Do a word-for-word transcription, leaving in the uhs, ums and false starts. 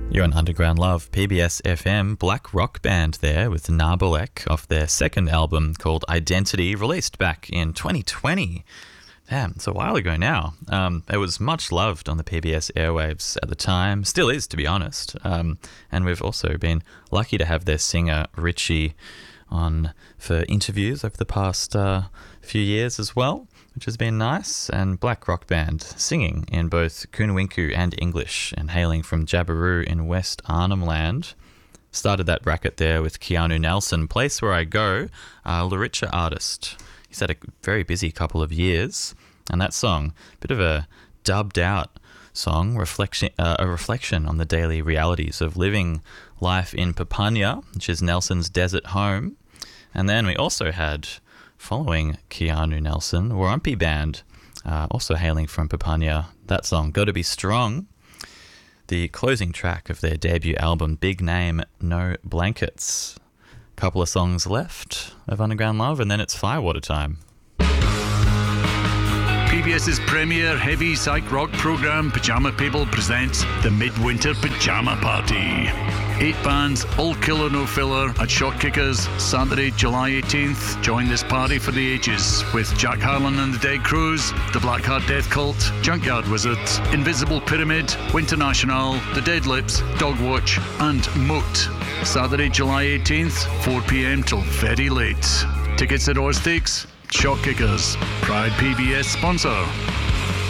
You're on Underground Love, P B S F M, black rock band there with Narbolek off their second album called Identity, released back in twenty twenty. Damn, it's a while ago now. Um, it was much loved on the P B S airwaves at the time, still is, to be honest. Um, and we've also been lucky to have their singer Richie on for interviews over the past uh, few years as well, which has been nice. And black rock band singing in both Kunawinku and English and hailing from Jabiru in West Arnhem Land. Started that bracket there with Keanu Nelson, Place Where I Go, a Luritja artist. He's had a very busy couple of years, and that song, a bit of a dubbed out song, reflection, uh, a reflection on the daily realities of living life in Papunya, which is Nelson's desert home. And then we also had, following Keanu Nelson, Warumpi Band, uh, also hailing from Papunya, that song, Gotta Be Strong, the closing track of their debut album, Big Name, No Blankets. Couple of songs left of Underground Love, and then it's Firewater time. PBS's premier heavy psych rock program, Pajama People, presents the Midwinter Pajama Party. Eight bands, all killer no filler, at Shot Kickers, Saturday, July eighteenth. Join this party for the ages with Jack Harlan and the Dead Crows, the Blackheart Death Cult, Junkyard Wizards, Invisible Pyramid, Winter National, the Dead Lips, Dogwatch, and Moat. Saturday, July eighteenth, four p.m. till very late. Tickets at Orstakes, Shot Kickers, proud P B S sponsor.